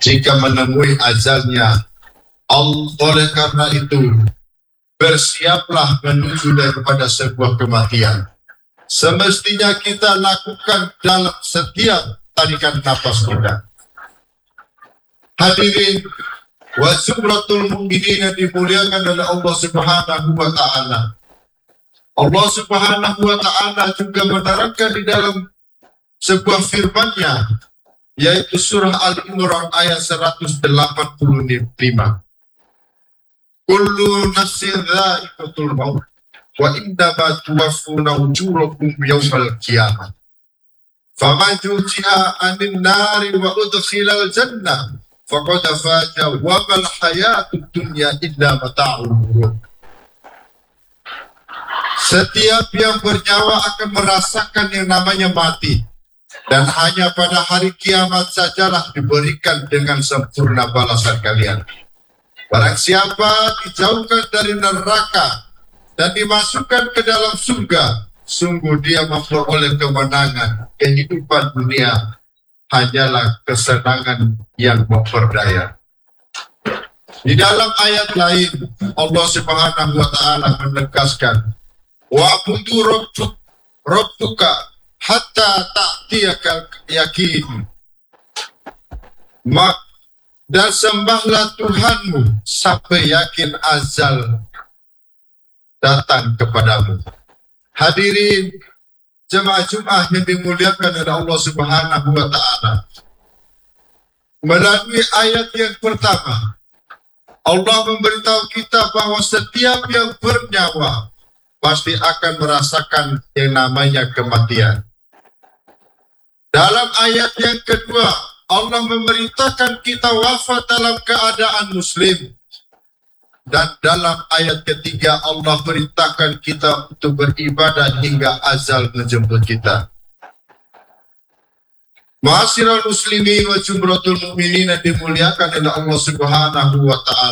jika menemui ajalnya. Oleh karena itu, bersiaplah menuju daripada sebuah kematian. Semestinya kita lakukan dalam setiap tarikan nafas kita. Hadirin wa zumratul mu'minin yang dimuliakan oleh Allah Subhanahu wa ta'ala. Allah Subhanahu wa ta'ala juga menerangkan di dalam sebuah firman-Nya, yaitu surah Al-Imran ayat 185. Kullu nafsin dha'iqatul maut wa innama tuwaffuna ujurakum yawmal qiyamah. Faman zuhziha 'anil nari wa udkhilal jannah faqad faza wa mal hayatud dunya illa mata'ul ghurur. Setiap yang bernyawa akan merasakan yang namanya mati, dan hanya pada hari kiamat sajalah diberikan dengan sempurna balasan kalian. Barang siapa dijauhkan dari neraka dan dimasukkan ke dalam surga, sungguh dia memperoleh kemenangan. Kehidupan dunia hanyalah kesenangan yang memperdaya. Di dalam ayat lain, Allah Subhanahu wa ta'ala menegaskan, wa'budu rabbuka hatta ta'tiyakal yakin. Dan sembahlah Tuhanmu sampai yakin azal datang kepadamu. Hadirin jemaah Jumat yang dimuliakan oleh Allah Subhanahu wa ta'ala, melalui ayat yang pertama, Allah memberitahu kita bahwa setiap yang bernyawa pasti akan merasakan yang namanya kematian. Dalam ayat yang kedua, Allah memerintahkan kita wafat dalam keadaan muslim. Dan dalam ayat ketiga, Allah perintahkan kita untuk beribadah hingga azal menjemput kita. Ma'asyiral muslimin wa jumratul mu'minin yang dimuliakan oleh Allah Subhanahu wa ta'ala.